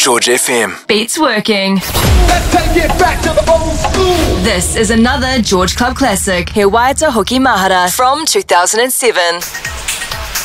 George FM. Beats working. Let's take it back to the old school. This is another George Club classic, He Waita Hoki Mahara from 2007.